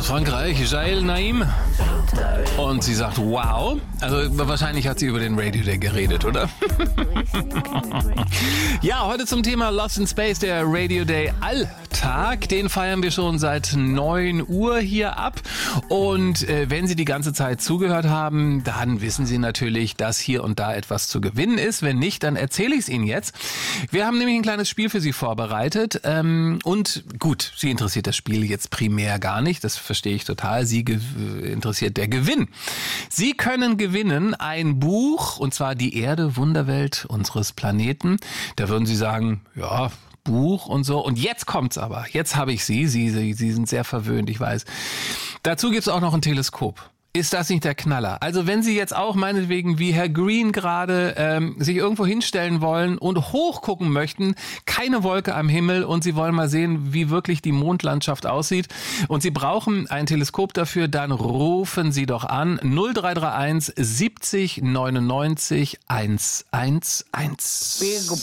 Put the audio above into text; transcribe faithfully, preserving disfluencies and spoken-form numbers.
aus Frankreich, Jael Naim. Und sie sagt, wow. Also wahrscheinlich hat sie über den Radio Day geredet, oder? Ja, heute zum Thema Lost in Space, der Radio Day Alltag. Den feiern wir schon seit neun Uhr hier ab. Und äh, wenn Sie die ganze Zeit zugehört haben, dann wissen Sie natürlich, dass hier und da etwas zu gewinnen ist. Wenn nicht, dann erzähle ich es Ihnen jetzt. Wir haben nämlich ein kleines Spiel für Sie vorbereitet. Ähm, und gut, Sie interessiert das Spiel jetzt primär gar nicht. Das verstehe ich total. Sie ge- interessiert der Gewinn. Sie können gewinnen ein Buch, und zwar Die Erde, Wunderwelt unseres Planeten. Da würden Sie sagen, ja, Buch und so. Und jetzt kommt's aber. Jetzt habe ich Sie. Sie, Sie, Sie sind sehr verwöhnt, ich weiß. Dazu gibt's auch noch ein Teleskop. Ist das nicht der Knaller? Also wenn Sie jetzt auch meinetwegen wie Herr Green gerade ähm, sich irgendwo hinstellen wollen und hochgucken möchten, keine Wolke am Himmel und Sie wollen mal sehen, wie wirklich die Mondlandschaft aussieht und Sie brauchen ein Teleskop dafür, dann rufen Sie doch an null drei drei eins siebzig neunundneunzig hundertundeins. Big